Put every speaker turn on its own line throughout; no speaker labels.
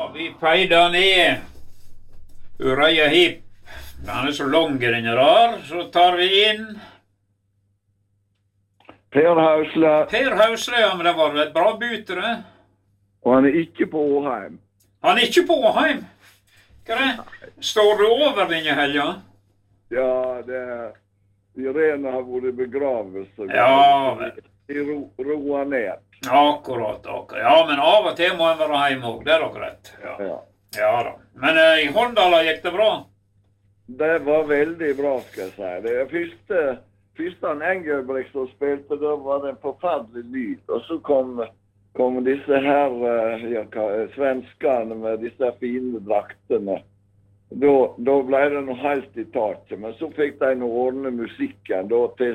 vi peider ned Urøya Hip. Den så lang den der, så tar vi inn
Per Hausle.
Per Hausle, ja, men det var et bra byte, det.
Og han ikke på Åheim.
Han ikke på Åheim? Hva er det? Står du over denne helga?
Ja, Irene har vært i begravelse.
Ja, vel.
De roer ned.
Akkurat. Ja, men av og til må en være hjemme også, det er nok rett. Ja da. Men i Håndala gikk det bra?
Det var veldig bra, skal jeg si. Det første Engelbrekt som spilte, da var det en forferdelig lyd. Og så kom disse her svenskene med disse fine draktene. Da ble det noe helt i taket. Men så fikk de noe ordne musikken da til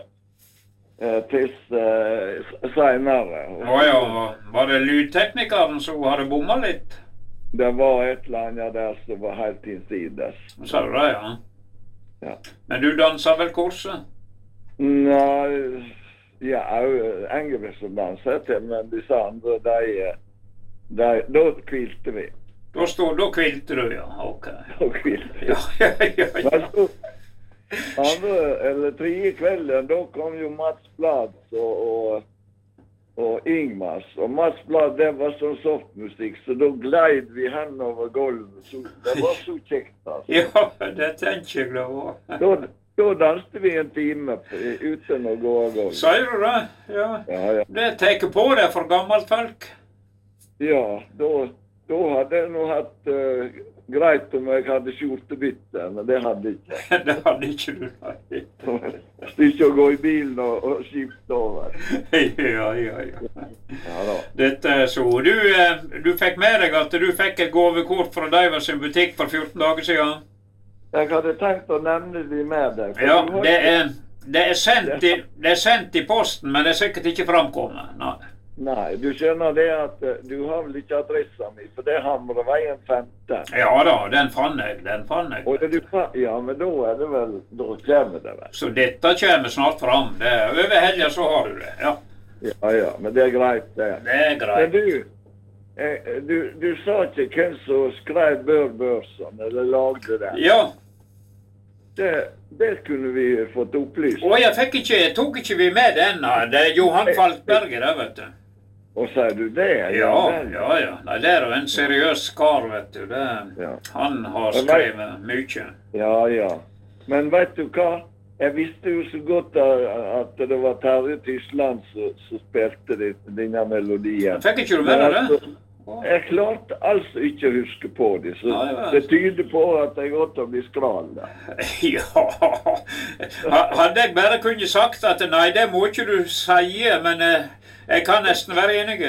senere.
Ja, var det lydteknikeren som hadde bommet litt?
Det var et eller annet der som var helt innsides.
Sa du det, ja? Men du danser vel korset?
Nei, ja, Engelbrekt som danset til, men disse andre, da kvilte vi.
Da kvilte du, ja, ok.
Da kvilte vi.
Ja.
Men så, andre, eller tredje kvelden, da kom jo Mats Blads og Ingmars. Og Mats Blad, det var sånn softmusikk, så da gleid vi henover gulvet. Så det var så kjekt, altså.
Ja, det tenker jeg det var.
Da danste vi en time uten å gå av gulvet.
Sier du det? Ja. Det teker på det for gammelt folk.
Ja, da hadde jeg nå hatt greit om jeg hadde skjortebytte, men det hadde jeg ikke.
Det hadde ikke du, nei.
Stikke å gå i bilen og skifte over.
Ja. Dette er så. Du fikk med deg at du fikk et gavekort fra Deivers sin butikk for 14 dager siden? Jeg
hadde tenkt å nevne de med deg.
Ja, det er sendt i posten, men det er sikkert ikke framkommet.
Nei, du skjønner det at du har vel ikke adressa mi, for det hamrer veien 15.
Ja da, den fann jeg.
Ja, men da er det vel, da kommer det vel.
Så dette kommer snart fram. Over helga så har du det, ja.
Ja, men det er greit det.
Det er greit.
Men du sa ikke hvem som skrev Børsson, eller lagde det?
Ja.
Det kunne vi fått opplyst.
Og tok ikke vi med den. Det er Johan Falkberger, det, vet du.
Og sier du det?
Ja. Nei, det er jo en seriøs kar, vet du. Han har skrevet mye.
Ja. Men vet du hva? Jeg visste jo så godt at det var Terje Tysland som spilte denne melodien.
Fikk ikke du med deg det?
Jeg klarte altså ikke å huske på det, så det tyder på at jeg godt å bli skral der.
Ja, hadde jeg bare kunne sagt at nei, det må ikke du si, men jeg kan nesten være enig.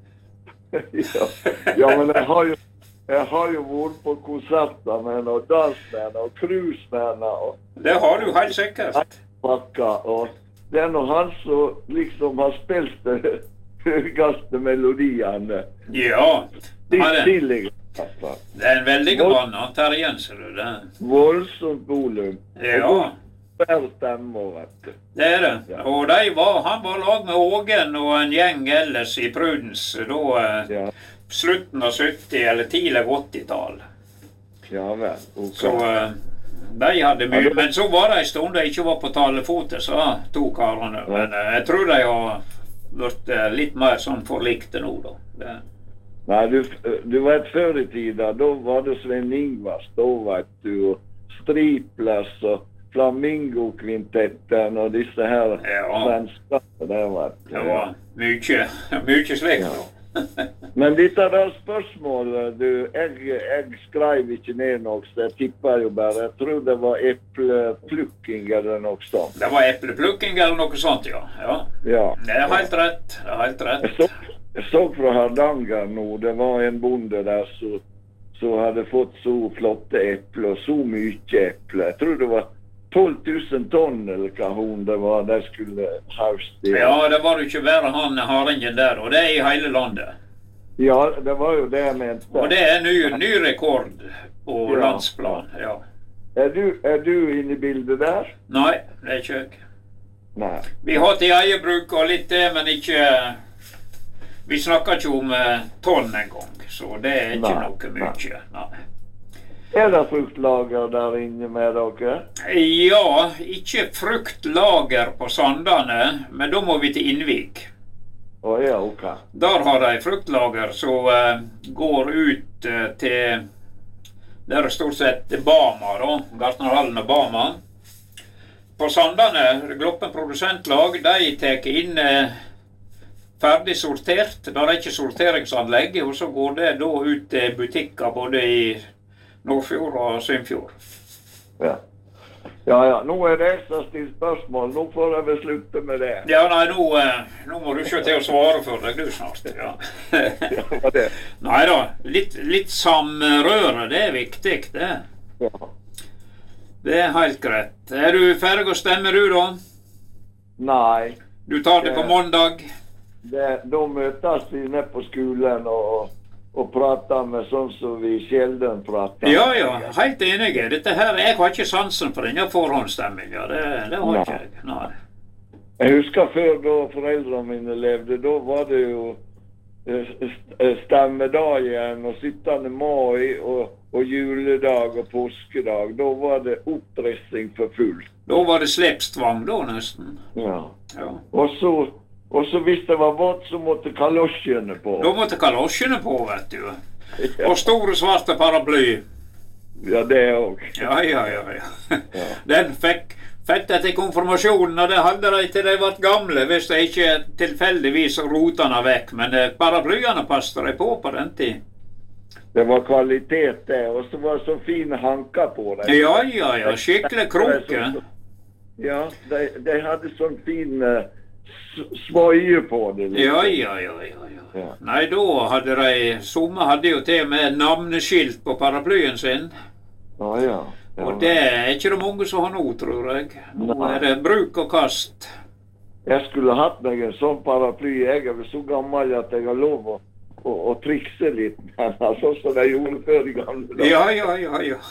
Ja, men jeg har jo vært på konserter med og dansmenn og cruisemenn og... Det
har du helt sikkert.
Og det er noe han som liksom har spilt det høyeste melodiene.
Ja. Det er en veldig mann, han tar igjen, ser du det.
Voldsomt volum.
Ja.
Og bare stemme, vet du.
Det er det. Ja. Og han var lag med Ågen og en gjeng ellers i Prudens, da slutten av 70- eller tidlig 80-tall.
Ja vel. Okay.
Så de hadde mye, men så var det en stund de ikke var på talefote, så to karene. Men jeg tror de har vært litt mer sånn forlikte nå, da.
Nei, du vet før i tida, da var det Sven Ingvars, da vet du, og Striplers og Flamingo-kvintetten og disse her svenskene der, vet du.
Det var mye slikt nå.
Men dette der spørsmålet, jeg skrev ikke ned noe, så jeg tipper jo bare, jeg tror det var epleplukking eller noe sånt.
Det var epleplukking eller noe sånt, ja. Det er helt rett,
Jeg så fra Hardanger nå, det var en bonde der som hadde fått så flotte epler, så mye epler. Jeg tror det var 12 000 tonn eller hva det var, de skulle hauste.
Ja, det var jo ikke bare han Haringen der, og det er i hele landet.
Ja, det var jo det jeg mente.
Og det er ny rekord på landsplan, ja.
Er du inne i bildet der?
Nei, det er ikke jeg.
Nei.
Vi har til eierbruk og litt det, men ikke... Vi snakker ikke om tonn en gang. så det ikke noe mye. Nei.
Det fruktlager der inne med dere?
Ja, ikke fruktlager på Sandane, men da må vi til Innvik.
Ja, ok.
Der har de fruktlager som går ut til der stort sett Bama, da, Gartnerhallen og Bama. På Sandane, Gloppen produsentlag, de tar inn ferdig sortert. Det er ikke sorteringsanlegg, og så går det da ut til butikker både i Nordfjord og Sunnfjord.
Ja. Ja, nå det ekstra stilt spørsmål. Nå får jeg vel slutte med det.
Ja, nei, nå må du ikke til å svare for deg, du snart. Ja.
Ja, det.
Neida, litt samrøre, det viktig, det.
Ja.
Det helt greit. Er du ferdig å stemme, du da?
Nei.
Du tar det på mandag?
Da møtes vi ned på skolen og prater med sånn som vi sjelden prater.
Ja, helt enig. Dette her, jeg har ikke sansen for denne forhåndsstemminga. Det har ikke jeg. Nei.
Jeg husker før da foreldrene mine levde, da var det jo stemmedagen og 17. mai og juledag og påskedag. Da var det opprissing for fullt. Da
var det slepstvang da nesten.
Ja. Og så hvis det var vått, så måtte kalosjene på.
Da måtte kalosjene på, vet du. Ja. Og store svarte paraply.
Ja, det også.
Ja. Den fikk etter konfirmasjonen, og det hadde de til de var gamle, hvis de ikke tilfeldigvis rotene vekk. Men paraplyene passet de på den tid.
Det var kvalitet det, og så var det så fine hanker på det.
Ja, skikkelig kroke.
Ja, de hadde sånn fin svøye på det.
Liksom. Ja. Nei, da hadde somme hadde jo til med navneskilt på paraplyen sin.
Ja.
Og det ikke det mange som har nå, tror jeg. Nå det bruk og kast.
Jeg skulle hatt meg en sånn paraply. Jeg vel så gammel at jeg har lov å trikse litt. Sånn som de gjorde før i gamle dager.
Ja.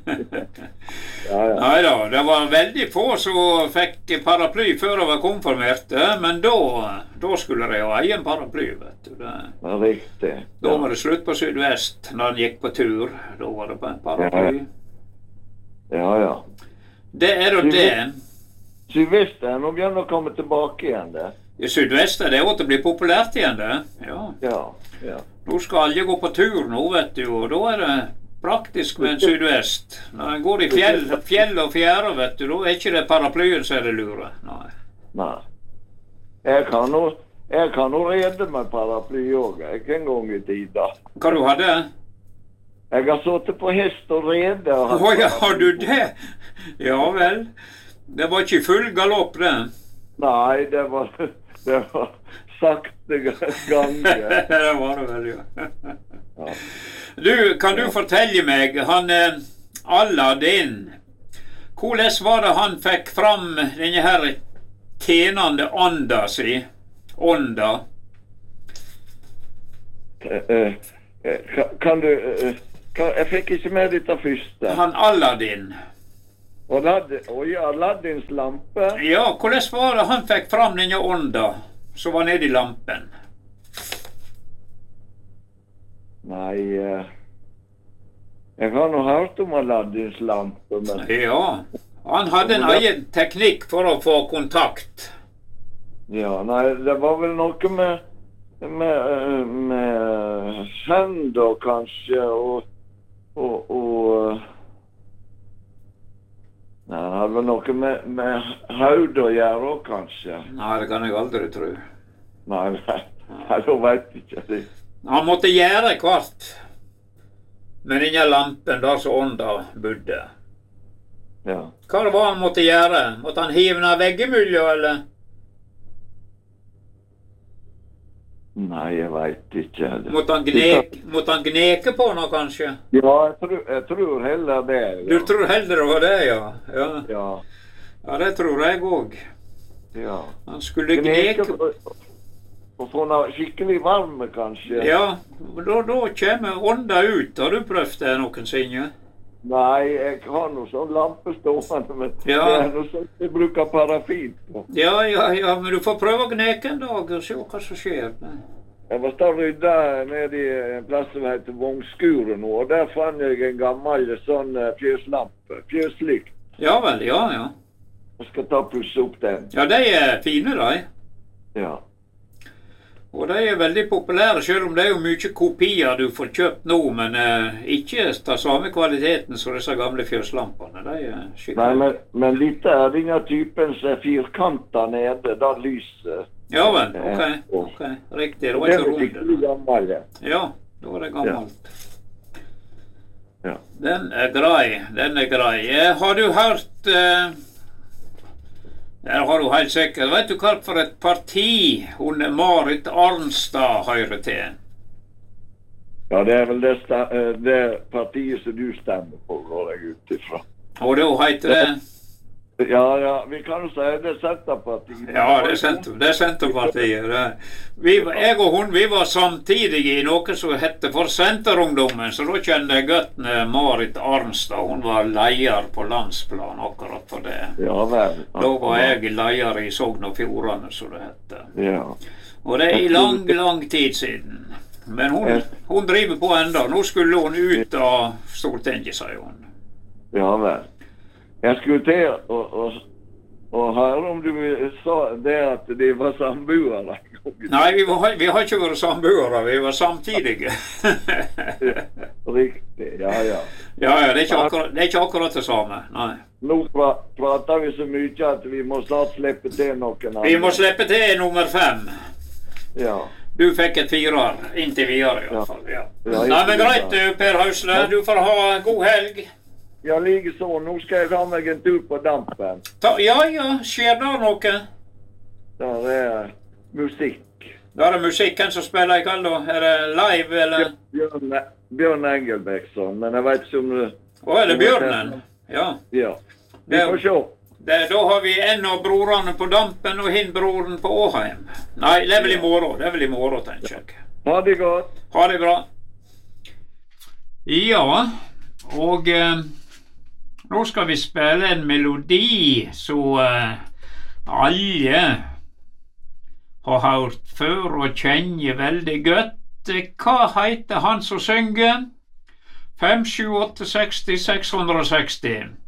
Neida, det var veldig få som fikk paraply før de var konfirmerte, men da skulle de ha egen paraply, vet du. Det
riktig.
Da var det slutt på Sydvest, når de gikk på tur. Da var det på en paraply.
Ja.
Det det.
Sydvest nå begynner å komme tilbake igjen, det.
I Sydvest det å bli populært igjen, det. Ja. Nå skal alle gå på tur nå, vet du, og da det praktisk med en Sydvest. Når en går i fjell og fjære, vet du, da ikke det paraplyen som det lure.
Nei. Jeg kan nå rede med paraply også, ikke en gang i tida.
Hva du hadde?
Jeg har sittet på hest og rede.
Ja, har du det? Ja vel. Det var ikke full galopp, det?
Nei, det var sakte gange.
Det var det vel, ja. Du, kan du fortelle meg, han Aladdin, hvordan var det han fikk fram denne her tjenende ånda si? Ånda?
Kan du... Jeg fikk ikke med dette første.
Han Aladdin.
Aladdins lampe?
Ja, hvordan var det han fikk fram denne ånda som var nede i lampen?
Nei, jeg har nå hørt om Aladdins lampe, men...
Ja, han hadde en egen teknikk for å få kontakt.
Ja, nei, det var vel noe med hender kanskje, og nei, det hadde vel noe med haud å gjøre også, kanskje.
Nei, det kan jeg aldri tro.
Nei, da vet jeg ikke det.
Han måtte gjøre kvart med denne lampen der som ånda bodde.
Ja.
Hva det var han måtte gjøre? Måtte han hive ned veggimellom, eller?
Nei, jeg vet ikke.
Måtte han gneke på noe, kanskje?
Ja, jeg tror heller det. Ja.
Du tror heller det var det, ja? Ja, det tror jeg også.
Ja.
Han skulle gneke på...
Og få noe skikkelig varme, kanskje.
Ja, da kommer ånda ut. Har du prøvd det noensinne?
Nei, jeg har noe sånn lampe stående, men det noe sånt jeg bruker parafin på.
Ja, men du får prøve å gneke en dag og se hva som skjer.
Jeg var stå og rydda nede i en plass som heter Vongskuret nå, og der fant jeg en gammel sånn fjøslampe, fjøslykt.
Ja vel, ja, ja.
Jeg skal ta og pusse opp den.
Ja, de er fine, de.
Ja.
Og de er veldig populære, selv om det er jo mye kopier du får kjøpt nå, men ikke den samme kvaliteten som disse gamle fjøslampene. De er skikkelig.
Nei, men litt er denne typen som er firkantet nede, da lyser.
Ja vel, ok, riktig, det var ikke rom.
Det er skikkelig gammel.
Ja, da er det gammelt.
Ja.
Den er grei. Har du hørt, der har du helt sikkert, vet du hva for et parti hun Marit Arnstad hører til?
Ja, det er vel det partiet som du stemmer på, går jeg ut ifra.
Og da heter det?
Ja, vi kan jo si det er Senterpartiet.
Ja, det er Senterpartiet. Jeg og hun, vi var samtidig i noe som hette for Senterungdommen, så da kjente jeg godt Marit Arnstad. Hun var leder på landsplan akkurat for det.
Ja, vel.
Da var jeg leder i Sogn og Fjordane, som det hette.
Ja.
Og det er i lang tid siden. Men hun driver på enda. Nå skulle hun ut av Stortinget, sier hun.
Ja, vel. Jeg skulle til å høre om du sa det at de var samboere.
Nei, vi har ikke vært samboere, vi var samtidige.
Riktig, ja.
Ja, det er ikke akkurat det samme, nei.
Nå prater vi så mye at vi må snart slippe til noen andre.
Vi må slippe til nummer 5.
Ja.
Du fikk et 4 inntil videre i hvert fall, ja. Nei, men greit, Per Hausle, du får ha god helg.
Ja, like så. Nå skal jeg ha meg en tur på dampen.
Ja, skjer det noe?
Der er musikk.
Da er det musikken som spiller i kveld da? Er det live, eller?
Bjørn Engelbrektsson, men jeg vet ikke om det...
Er det Bjørnen? Ja.
Ja. Vi får se.
Da har vi en av brorene på dampen og broren på Åheim. Nei, det er vel i morgen, tenker jeg.
Ha det godt.
Ha det bra. Ja, og... nå skal vi spille en melodi som alle har hørt før og kjenner veldig godt. Hva heter han som synger? 5, 7, 8, 60, 660.